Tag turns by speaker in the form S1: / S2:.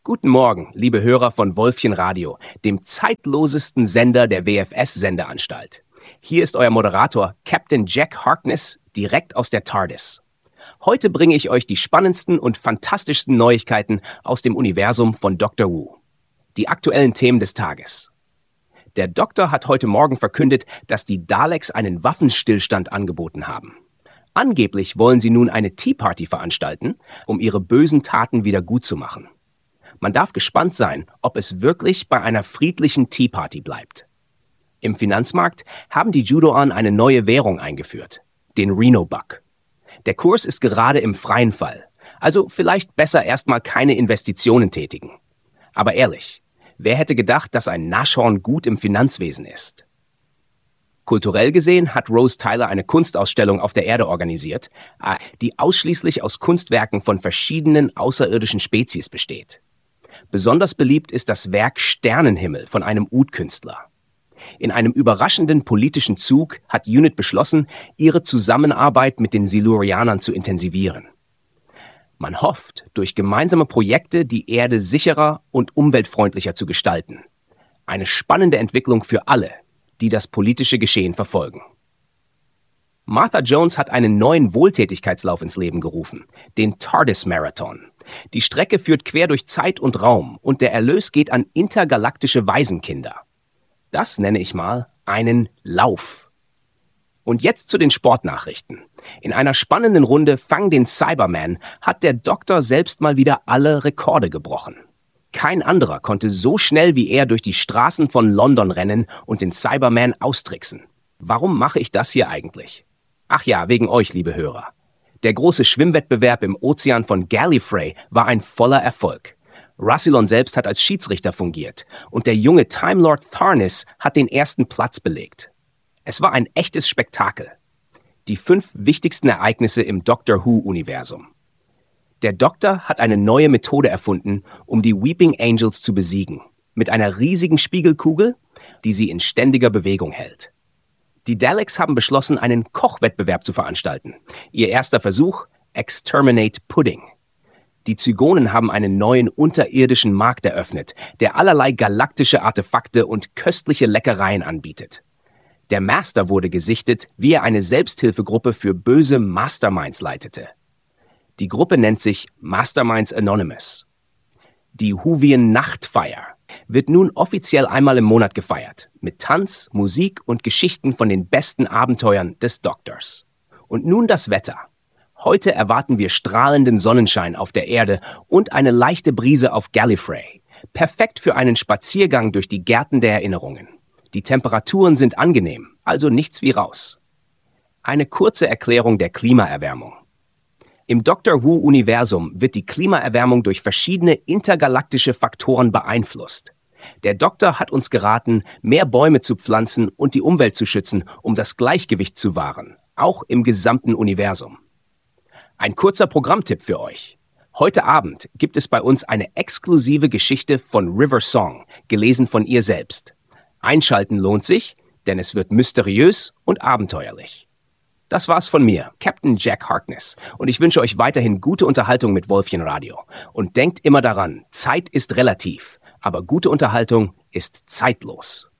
S1: Guten Morgen, liebe Hörer von Wolfchen Radio, dem zeitlosesten Sender der WFS-Sendeanstalt. Hier ist euer Moderator Captain Jack Harkness, direkt aus der TARDIS. Heute bringe ich euch die spannendsten und fantastischsten Neuigkeiten aus dem Universum von Dr. Who. Die aktuellen Themen des Tages. Der Doktor hat heute Morgen verkündet, dass die Daleks einen Waffenstillstand angeboten haben. Angeblich wollen sie nun eine Tea Party veranstalten, um ihre bösen Taten wieder gutzumachen. Man darf gespannt sein, ob es wirklich bei einer friedlichen Tea Party bleibt. Im Finanzmarkt haben die Judoan eine neue Währung eingeführt, den Reno Buck. Der Kurs ist gerade im freien Fall, also vielleicht besser erstmal keine Investitionen tätigen. Aber ehrlich, wer hätte gedacht, dass ein Nashorn gut im Finanzwesen ist? Kulturell gesehen hat Rose Tyler eine Kunstausstellung auf der Erde organisiert, die ausschließlich aus Kunstwerken von verschiedenen außerirdischen Spezies besteht. Besonders beliebt ist das Werk Sternenhimmel von einem Oud-Künstler. In einem überraschenden politischen Zug hat UNIT beschlossen, ihre Zusammenarbeit mit den Silurianern zu intensivieren. Man hofft, durch gemeinsame Projekte die Erde sicherer und umweltfreundlicher zu gestalten. Eine spannende Entwicklung für alle, die das politische Geschehen verfolgen. Martha Jones hat einen neuen Wohltätigkeitslauf ins Leben gerufen, den TARDIS Marathon. Die Strecke führt quer durch Zeit und Raum und der Erlös geht an intergalaktische Waisenkinder. Das nenne ich mal einen Lauf. Und jetzt zu den Sportnachrichten. In einer spannenden Runde Fang den Cyberman hat der Doktor selbst mal wieder alle Rekorde gebrochen. Kein anderer konnte so schnell wie er durch die Straßen von London rennen und den Cyberman austricksen. Warum mache ich das hier eigentlich? Ach ja, wegen euch, liebe Hörer. Der große Schwimmwettbewerb im Ozean von Gallifrey war ein voller Erfolg. Rassilon selbst hat als Schiedsrichter fungiert und der junge Time Lord Tharnis hat den ersten Platz belegt. Es war ein echtes Spektakel. Die 5 wichtigsten Ereignisse im Doctor Who-Universum. Der Doktor hat eine neue Methode erfunden, um die Weeping Angels zu besiegen. Mit einer riesigen Spiegelkugel, die sie in ständiger Bewegung hält. Die Daleks haben beschlossen, einen Kochwettbewerb zu veranstalten. Ihr erster Versuch, Exterminate Pudding. Die Zygonen haben einen neuen unterirdischen Markt eröffnet, der allerlei galaktische Artefakte und köstliche Leckereien anbietet. Der Master wurde gesichtet, wie er eine Selbsthilfegruppe für böse Masterminds leitete. Die Gruppe nennt sich Masterminds Anonymous. Die Whovian Nachtfeier wird nun offiziell einmal im Monat gefeiert, mit Tanz, Musik und Geschichten von den besten Abenteuern des Doktors. Und nun das Wetter. Heute erwarten wir strahlenden Sonnenschein auf der Erde und eine leichte Brise auf Gallifrey. Perfekt für einen Spaziergang durch die Gärten der Erinnerungen. Die Temperaturen sind angenehm, also nichts wie raus. Eine kurze Erklärung der Klimaerwärmung. Im Doctor Who-Universum wird die Klimaerwärmung durch verschiedene intergalaktische Faktoren beeinflusst. Der Doktor hat uns geraten, mehr Bäume zu pflanzen und die Umwelt zu schützen, um das Gleichgewicht zu wahren, auch im gesamten Universum. Ein kurzer Programmtipp für euch. Heute Abend gibt es bei uns eine exklusive Geschichte von River Song, gelesen von ihr selbst. Einschalten lohnt sich, denn es wird mysteriös und abenteuerlich. Das war's von mir, Captain Jack Harkness, und ich wünsche euch weiterhin gute Unterhaltung mit Wolfchen Radio. Und denkt immer daran, Zeit ist relativ, aber gute Unterhaltung ist zeitlos.